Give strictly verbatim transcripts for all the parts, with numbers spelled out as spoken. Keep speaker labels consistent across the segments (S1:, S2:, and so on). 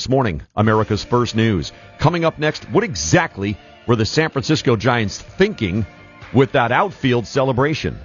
S1: This Morning, America's First News. Coming up next, what exactly were the San Francisco Giants thinking with that outfield celebration?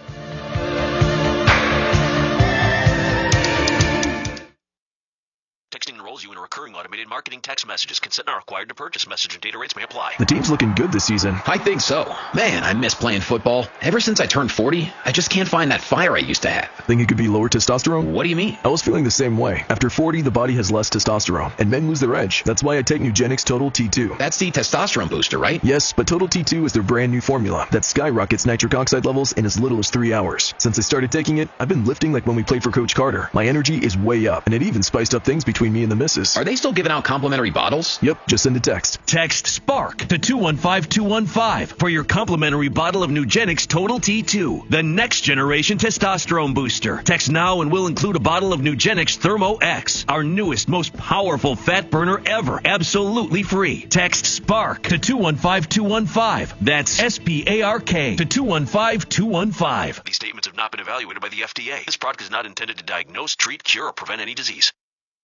S2: Texting enrolls you in a recurring automated marketing text messages. Consent not required to purchase. Message and data rates may apply.
S3: The team's looking good this season.
S4: I think so. Man, I miss playing football. Ever since I turned forty, I just can't find that fire I used to have.
S3: Think it could be lower testosterone?
S4: What do you mean?
S3: I was feeling the same way. After forty, the body has less testosterone, and men lose their edge. That's why I take Nugenix Total T two.
S4: That's the testosterone booster, right?
S3: Yes, but Total T two is their brand new formula that skyrockets nitric oxide levels in as little as three hours. Since I started taking it, I've been lifting like when we played for Coach Carter. My energy is way up, and it even spiced up things between me and the missus.
S4: Are they still giving out complimentary bottles?
S3: Yep, just send a text.
S5: Text SPARK to two one five two one five for your complimentary bottle of Nugenix Total T two, the next generation testosterone booster. Text now and we'll include a bottle of Nugenix Thermo X, our newest, most powerful fat burner ever, absolutely free. Text SPARK to two one five two one five. That's S P A R K to two one five two one five.
S2: These statements have not been evaluated by the F D A. This product is not intended to diagnose, treat, cure, or prevent any disease.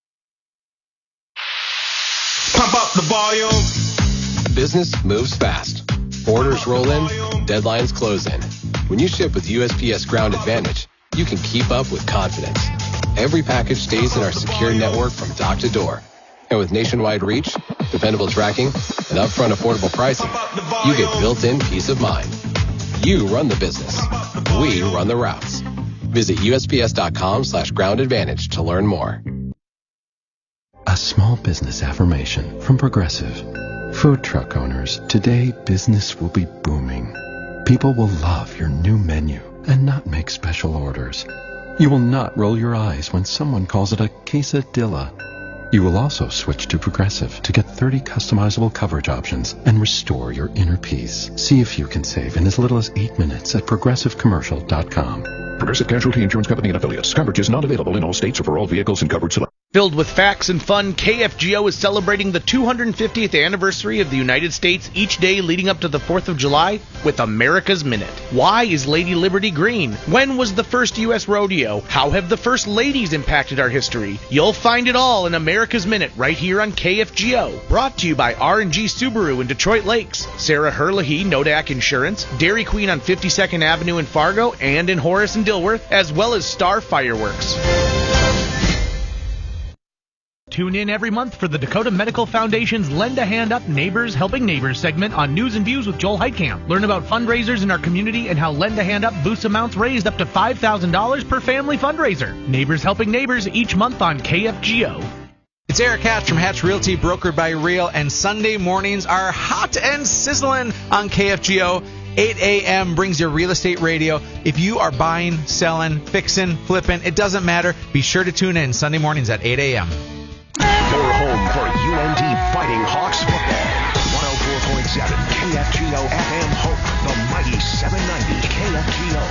S6: Pump up the volume.
S7: Business moves fast. Orders roll in, deadlines close in. When you ship with U S P S Ground Advantage, you can keep up with confidence. Every package stays in our secure network from dock to door. And with nationwide reach, dependable tracking, and upfront affordable pricing, you get built-in peace of mind. You run the business. We run the routes. Visit U S P S dot com slash ground advantage to learn more.
S8: A small business affirmation from Progressive. Food truck owners, today business will be booming. People will love your new menu and not make special orders. You will not roll your eyes when someone calls it a quesadilla. You will also switch to Progressive to get thirty customizable coverage options and restore your inner peace. See if you can save in as little as eight minutes at progressive commercial dot com.
S9: Progressive Casualty Insurance Company and affiliates. Coverage is not available in all states or for all vehicles and coverage select.
S10: Filled with facts and fun, K F G O is celebrating the two hundred fiftieth anniversary of the United States each day leading up to the fourth of July with America's Minute. Why is Lady Liberty green? When was the first U S rodeo? How have the first ladies impacted our history? You'll find it all in America's Minute right here on K F G O. Brought to you by R and G Subaru in Detroit Lakes, Sarah Herlihy, Nodak Insurance, Dairy Queen on fifty-second Avenue in Fargo and in Horace and Dilworth, as well as Star Fireworks. Tune in every month for the Dakota Medical Foundation's Lend a Hand Up Neighbors Helping Neighbors segment on News and Views with Joel Heitkamp. Learn about fundraisers in our community and how Lend a Hand Up boosts amounts raised up to five thousand dollars per family fundraiser. Neighbors Helping Neighbors each month on K F G O.
S11: It's Eric Hatch from Hatch Realty, brokered by Real, and Sunday mornings are hot and sizzling on K F G O. eight a.m. brings your real estate radio. If you are buying, selling, fixing, flipping, it doesn't matter. Be sure to tune in Sunday mornings at eight a.m.
S9: Your home for U N T Fighting Hawks football. one oh four point seven K F G O F M Hope, the mighty seven ninety K F G O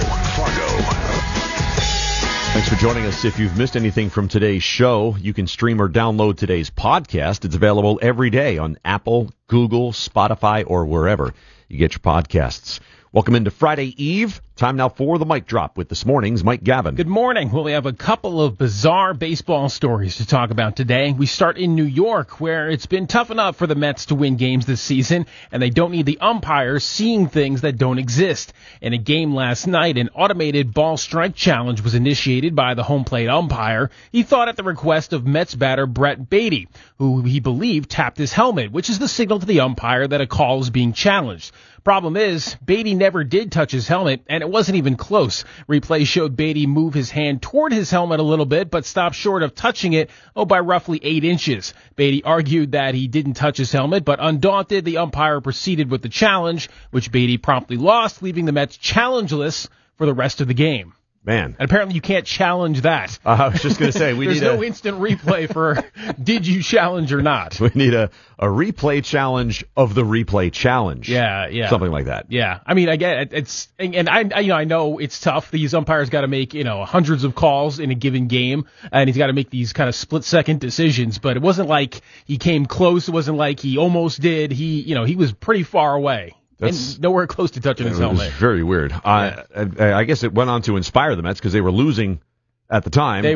S9: Fargo.
S1: Thanks for joining us. If you've missed anything from today's show, you can stream or download today's podcast. It's available every day on Apple, Google, Spotify, or wherever you get your podcasts. Welcome into Friday Eve. Time now for the mic drop with this morning's Mike Gavin.
S12: Good morning. Well, we have a couple of bizarre baseball stories to talk about today. We start in New York, where it's been tough enough for the Mets to win games this season, and they don't need the umpires seeing things that don't exist. In a game last night, an automated ball strike challenge was initiated by the home plate umpire. He thought at the request of Mets batter Brett Beatty, who he believed tapped his helmet, which is the signal to the umpire that a call is being challenged. Problem is, Beatty never did touch his helmet, and it wasn't even close. Replay showed Beatty move his hand toward his helmet a little bit, but stopped short of touching it, oh, by roughly eight inches. Beatty argued that he didn't touch his helmet, but undaunted, the umpire proceeded with the challenge, which Beatty promptly lost, leaving the Mets challengeless for the rest of the game.
S1: Man.
S12: And apparently you can't challenge that.
S1: Uh, I was just going to say, we
S12: There's
S1: need
S12: no
S1: a...
S12: instant replay for did you challenge or not.
S1: We need a, a replay challenge of the replay challenge.
S12: Yeah, yeah.
S1: Something like that.
S12: Yeah. I mean, I get it. It's, and I, I, you know, I know it's tough. These umpires got to make, you know, hundreds of calls in a given game, and he's got to make these kind of split second decisions, but it wasn't like he came close. It wasn't like he almost did. He, you know, he was pretty far away. That's, and nowhere close to touching his helmet.
S1: It was very weird. Yeah. I, I guess it went on to inspire the Mets because they were losing at the time.
S12: They were.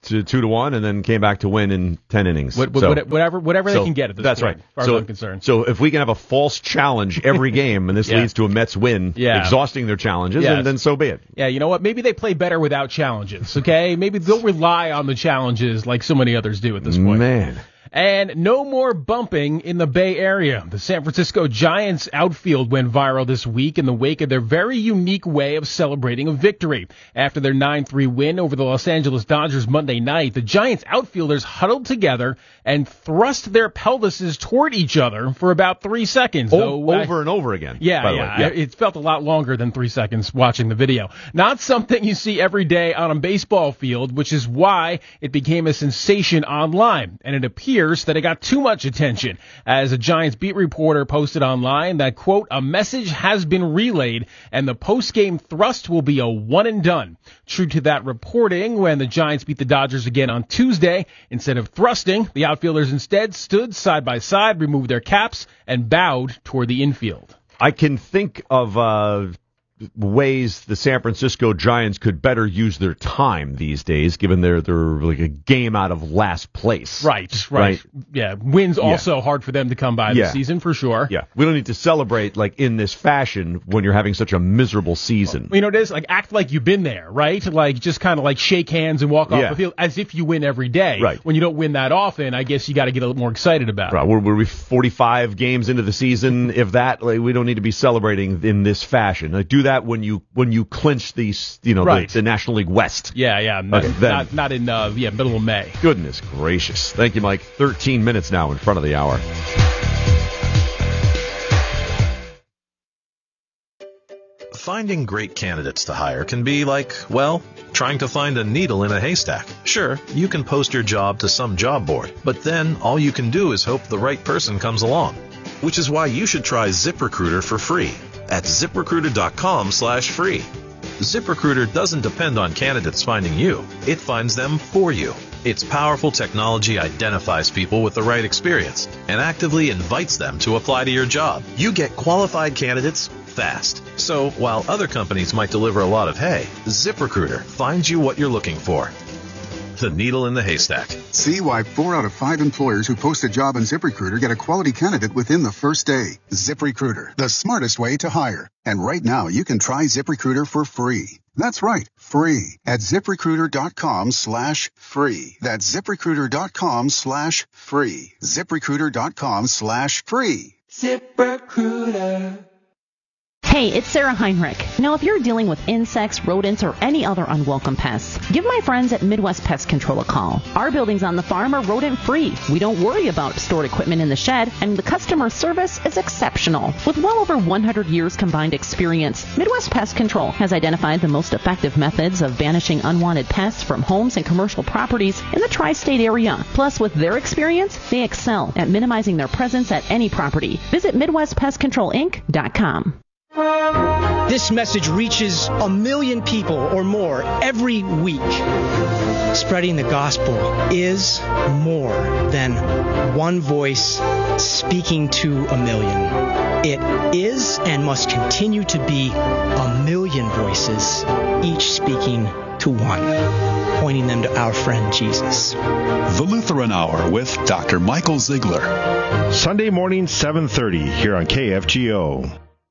S1: to two to one, and then came back to win in ten innings.
S12: What,
S1: so,
S12: whatever, whatever
S1: so
S12: they can get at this
S1: that's
S12: point,
S1: right.
S12: as far
S1: so,
S12: as I'm concerned.
S1: So if we can have a false challenge every game, and this
S12: yeah.
S1: leads to a Mets win,
S12: yeah.
S1: exhausting their challenges,
S12: yes.
S1: and then so be it.
S12: Yeah, you know what? Maybe they play better without challenges. Okay, maybe they'll rely on the challenges like so many others do at this point.
S1: Man.
S12: And no more bumping in the Bay Area. The San Francisco Giants outfield went viral this week in the wake of their very unique way of celebrating a victory. After their nine three win over the Los Angeles Dodgers Monday night, the Giants outfielders huddled together and thrust their pelvises toward each other for about three seconds.
S1: O-
S12: though,
S1: over
S12: I,
S1: and over again.
S12: Yeah,
S1: by the
S12: yeah,
S1: way. yeah.
S12: It felt a lot longer than three seconds watching the video. Not something you see every day on a baseball field, which is why it became a sensation online. And it appears that it got too much attention, as a Giants beat reporter posted online that, quote, a message has been relayed and the post-game thrust will be a one and done. True to that reporting, when the Giants beat the Dodgers again on Tuesday, instead of thrusting, the outfielders instead stood side by side, removed their caps, and bowed toward the infield.
S1: I can think of uh, ways the San Francisco Giants could better use their time these days, given they're they're like a game out of last place.
S12: Right, right. right? Yeah, wins
S1: yeah.
S12: also hard for them to come by
S1: yeah.
S12: this season, for sure.
S1: Yeah, we don't need to celebrate like in this fashion when you're having such a miserable season.
S12: Well, you know what it is? Like, act like you've been there, right? Like, just kind of like shake hands and walk off
S1: yeah.
S12: the field as if you win every day.
S1: Right.
S12: When you don't win that often, I guess you got to get a little more excited about
S1: right.
S12: it.
S1: We're, we're forty-five games into the season. If that, like, we don't need to be celebrating in this fashion. Like, do that when you when you clinch these, you know,
S12: right.
S1: the, the National League West.
S12: Yeah, yeah. Not,
S1: okay,
S12: not, not in uh, yeah middle of May.
S1: Goodness gracious. Thank you, Mike. thirteen minutes now in front of the hour.
S13: Finding great candidates to hire can be like, well, trying to find a needle in a haystack. Sure, you can post your job to some job board, but then all you can do is hope the right person comes along. Which is why you should try ZipRecruiter for free at ZipRecruiter.com slash free. ZipRecruiter doesn't depend on candidates finding you. It finds them for you. Its powerful technology identifies people with the right experience and actively invites them to apply to your job. You get qualified candidates fast. So while other companies might deliver a lot of hay, ZipRecruiter finds you what you're looking for. The needle in the haystack.
S14: See why four out of five employers who post a job on ZipRecruiter get a quality candidate within the first day. ZipRecruiter, the smartest way to hire. And right now, you can try ZipRecruiter for free. That's right, free at ZipRecruiter.com slash free. That's ZipRecruiter.com slash free. ZipRecruiter.com slash free.
S15: ZipRecruiter. Hey, it's Sarah Heinrich. Now, if you're dealing with insects, rodents, or any other unwelcome pests, give my friends at Midwest Pest Control a call. Our buildings on the farm are rodent-free. We don't worry about stored equipment in the shed, and the customer service is exceptional. With well over one hundred years combined experience, Midwest Pest Control has identified the most effective methods of banishing unwanted pests from homes and commercial properties in the tri-state area. Plus, with their experience, they excel at minimizing their presence at any property. Visit Midwest Pest Control Inc dot com.
S16: This message reaches a million people or more every week. Spreading the gospel is more than one voice speaking to a million. It is and must continue to be a million voices, each speaking to one, pointing them to our friend Jesus.
S17: The Lutheran Hour with Doctor Michael Ziegler.
S18: Sunday morning, seven thirty, here on K F G O.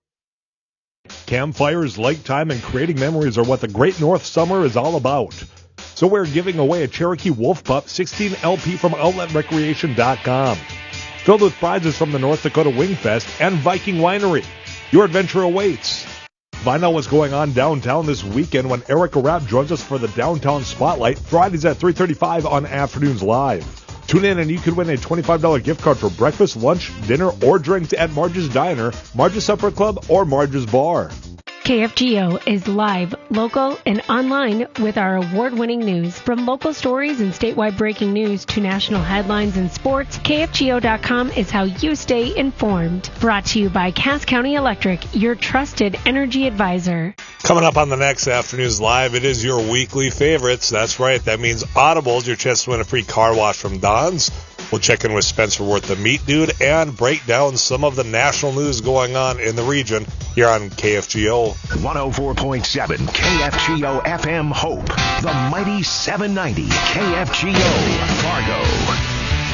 S18: Campfires, lake time, and creating memories are what the Great North Summer is all about. So we're giving away a Cherokee Wolf Pup sixteen L P from outlet recreation dot com. Filled with prizes from the North Dakota Wingfest and Viking Winery. Your adventure awaits. Find out what's going on downtown this weekend when Erica Rapp joins us for the Downtown Spotlight, Fridays at three thirty-five on Afternoons Live. Tune in and you could win a twenty-five dollars gift card for breakfast, lunch, dinner, or drinks at Marge's Diner, Marge's Supper Club, or Marge's Bar.
S19: K F G O is live, local, and online with our award-winning news. From local stories and statewide breaking news to national headlines and sports, K F G O dot com is how you stay informed. Brought to you by Cass County Electric, your trusted energy advisor.
S20: Coming up on the next Afternoons Live, it is your weekly favorites. That's right. That means Audibles, your chance to win a free car wash from Don's. We'll check in with Spencer Worth, the Meat Dude, and break down some of the national news going on in the region here on K F G O.
S9: one oh four point seven K F G O F M Hope, the mighty seven ninety K F G O Fargo.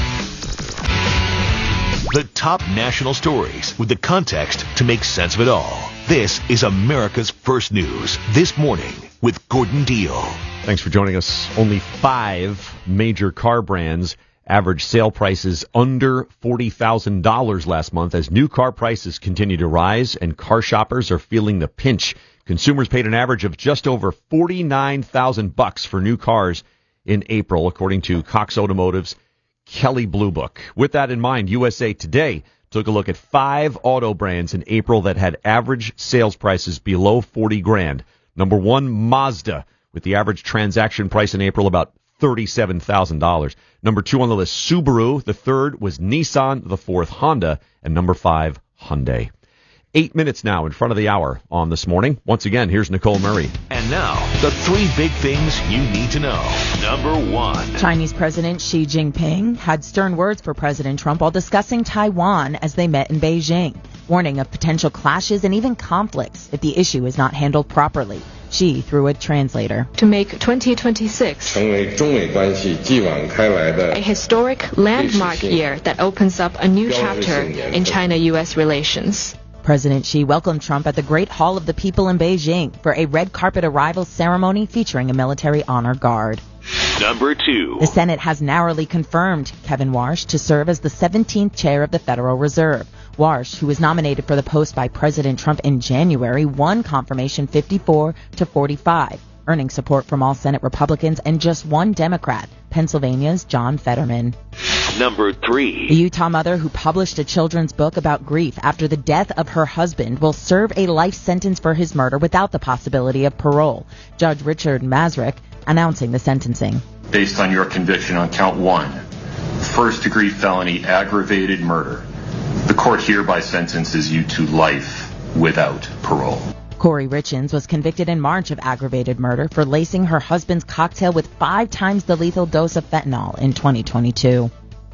S2: The top national stories with the context to make sense of it all. This is America's First News This Morning with Gordon Deal.
S1: Thanks for joining us. Only five major car brands average sale prices under forty thousand dollars last month as new car prices continue to rise and car shoppers are feeling the pinch. Consumers paid an average of just over forty-nine thousand bucks for new cars in April, according to Cox Automotive's Kelley Blue Book. With that in mind, U S A Today took a look at five auto brands in April that had average sales prices below forty grand. Number one, Mazda, with the average transaction price in April about thirty-seven thousand dollars. Number two on the list, Subaru. The third was Nissan. The fourth, Honda. And number five, Hyundai. Eight minutes now in front of the hour on This Morning. Once again, here's Nicole Murray.
S2: And now, the three big things you need to know. Number one.
S21: Chinese President Xi Jinping had stern words for President Trump while discussing Taiwan as they met in Beijing, warning of potential clashes and even conflicts if the issue is not handled properly. Xi through a translator.
S22: To make twenty twenty-six a historic landmark year that opens up a new chapter in China-U S relations.
S21: President Xi welcomed Trump at the Great Hall of the People in Beijing for a red carpet arrival ceremony featuring a military honor guard.
S2: Number two.
S21: The Senate has narrowly confirmed Kevin Warsh to serve as the seventeenth chair of the Federal Reserve. Warsh, who was nominated for the post by President Trump in January, won confirmation fifty-four to forty-five, earning support from all Senate Republicans and just one Democrat, Pennsylvania's John Fetterman.
S2: Number three.
S21: The Utah mother who published a children's book about grief after the death of her husband will serve a life sentence for his murder without the possibility of parole. Judge Richard Mazurek announcing the sentencing.
S23: Based on your conviction on count one, first-degree felony aggravated murder, the court hereby sentences you to life without parole.
S21: Corey Richins was convicted in March of aggravated murder for lacing her husband's cocktail with five times the lethal dose of fentanyl in twenty twenty-two.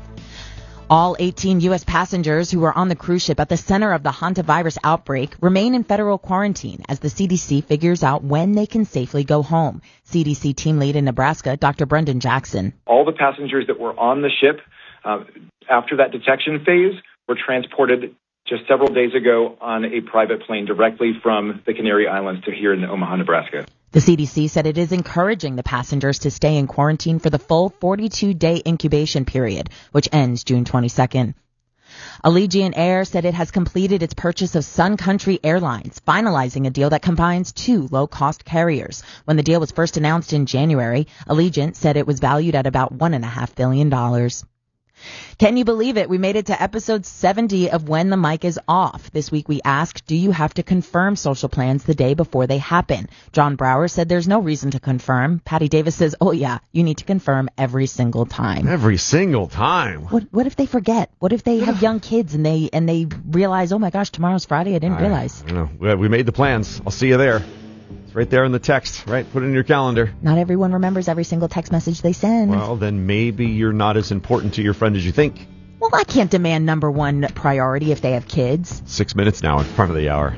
S21: All eighteen U S passengers who were on the cruise ship at the center of the hantavirus outbreak remain in federal quarantine as the C D C figures out when they can safely go home. C D C team lead in Nebraska, Doctor Brendan Jackson.
S24: All the passengers that were on the ship uh, after that detection phase were transported just several days ago on a private plane directly from the Canary Islands to here in Omaha, Nebraska.
S21: The C D C said it is encouraging the passengers to stay in quarantine for the full forty-two day incubation period, which ends June twenty-second. Allegiant Air said it has completed its purchase of Sun Country Airlines, finalizing a deal that combines two low-cost carriers. When the deal was first announced in January, Allegiant said it was valued at about one point five billion dollars. Can you believe it? We made it to episode seventy of When the Mic is Off. This week we asked, do you have to confirm social plans the day before they happen? John Brower said there's no reason to confirm. Patty Davis says, oh yeah, you need to confirm every single time.
S1: Every single time?
S21: What What if they forget? What if they have young kids and they and they realize, oh my gosh, tomorrow's Friday, I didn't
S1: I,
S21: realize.
S1: You know, we made the plans. I'll see you there. It's right there in the text, right? Put it in your calendar.
S21: Not everyone remembers every single text message they send.
S1: Well, then maybe you're not as important to your friend as you think.
S21: Well, I can't demand number one priority if they have kids.
S1: Six minutes now in front of the hour.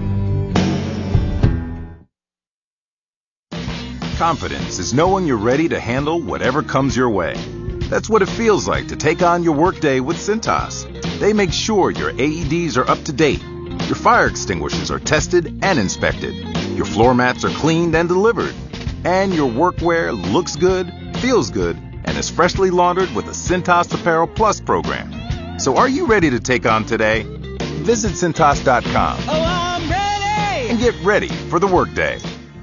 S25: Confidence is knowing you're ready to handle whatever comes your way. That's what it feels like to take on your workday with Cintas. They make sure your A E Ds are up to date, your fire extinguishers are tested and inspected, your floor mats are cleaned and delivered, and your workwear looks good, feels good, and is freshly laundered with a Cintas Apparel Plus program. So are you ready to take on today? Visit Cintas dot com.
S6: Oh, I'm ready!
S25: And get ready for the workday.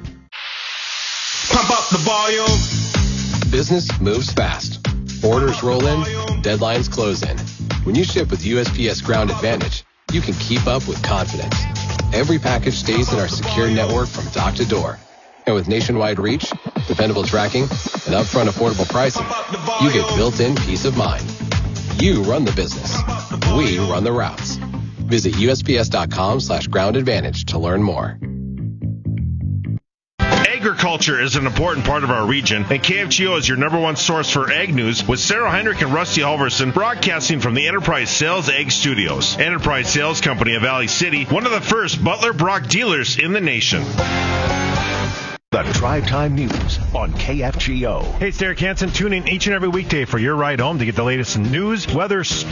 S6: Pump up the volume.
S7: Business moves fast. Orders roll in, deadlines close in. When you ship with U S P S Ground Advantage, you can keep up with confidence. Every package stays in our secure network from dock to door. And with nationwide reach, dependable tracking, and upfront affordable pricing, you get built-in peace of mind. You run the business. We run the routes. Visit U S P S dot com slash ground advantage to learn more.
S3: Agriculture is an important part of our region, and K F G O is your number one source for ag news with Sarah Heinrich and Rusty Halverson broadcasting from the Enterprise Sales Ag Studios. Enterprise Sales Company of Valley City, one of the first Butler Brock dealers in the nation.
S9: The Drive Time News on K F G O.
S3: Hey, it's Derek Hansen. Tune in each and every weekday for your ride home to get the latest in news, weather,